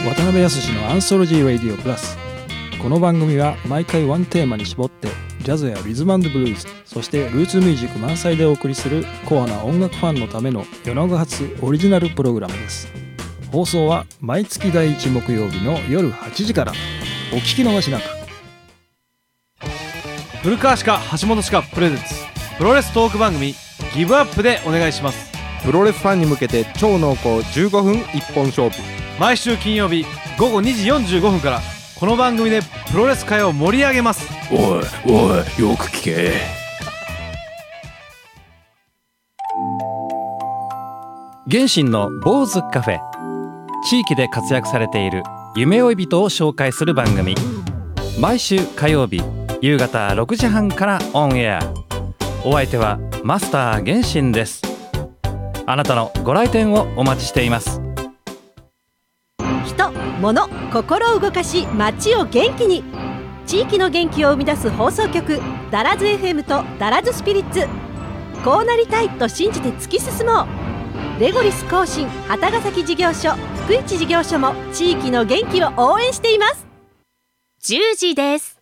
渡辺康のアンソロジー・ラディオ・プラス。この番組は毎回ワンテーマに絞ってジャズやリズム&ブルーズ、そしてルーツミュージック満載でお送りするコアな音楽ファンのための夜長発オリジナルプログラムです。放送は毎月第1木曜日の夜8時から。お聞き逃しなく。 古川歯科橋本歯科プレゼンツプロレストーク番組ギブアップでお願いします。 プロレスファンに向けて超濃厚15分一本勝負。 毎週金曜日午後2時45分からこの番組でプロレス界を盛り上げます。 おいおい、よく聞け。 原神の坊主カフェ。地域で活躍されている夢追い人を紹介する番組。毎週火曜日夕方6時半からオンエア。お相手はマスター原神です。あなたのご来店をお待ちしています。 人、物、心を動かし街を元気に。地域の元気を生み出す放送局ダラズ FM とダラズスピリッツ。こうなりたいと信じて突き進もう。レゴリス更新旗ヶ崎事業所福市事業所も地域の元気を応援しています。 10時です。